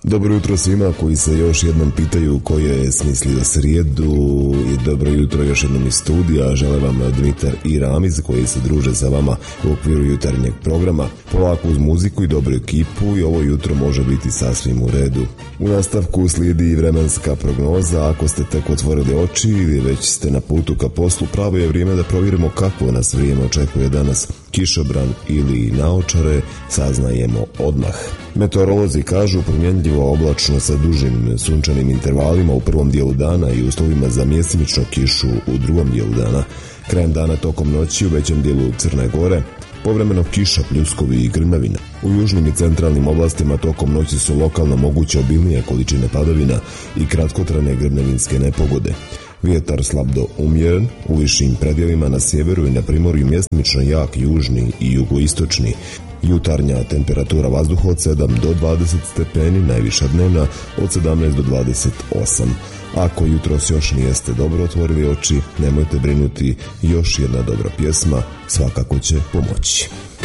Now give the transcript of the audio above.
Dobro jutro svima koji se još jednom pitaju ko je smislio srijedu i dobro jutro još jednom iz studija. Žele vam Dmitar i Ramiz koji se druže sa vama u okviru jutarnjeg programa. Polako uz muziku i dobru ekipu i ovo jutro može biti sasvim u redu. U nastavku slijedi i vremenska prognoza. Ako ste tek otvorili oči ili već ste na putu ka poslu, pravo je vrijeme da provjerimo kako nas vrijeme očekuje danas. Kišobran ili naočare saznajemo odmah. Meteorolozi kažu promjenljivo oblačno sa dužim sunčanim intervalima u prvom dijelu dana i uslovima za mjesimičnu kišu u drugom dijelu dana. Krajem dana tokom noći u većem dijelu Crne Gore povremeno kiša, pljuskovi i grmavina. U južnim i centralnim oblastima tokom noći su lokalno moguće obilnije količine padavina i kratkotrajne grmljavinske nepogode. Vjetar slab do umjeren, u višim predjelima na sjeveru i na primorju mjestimično jak južni i jugoistočni. Jutarnja temperatura vazduha od 7 do 20 stepeni, najviša dnevna od 17 do 28. Ako jutros još nijeste dobro otvorili oči, nemojte brinuti, još jedna dobra pjesma svakako će pomoći.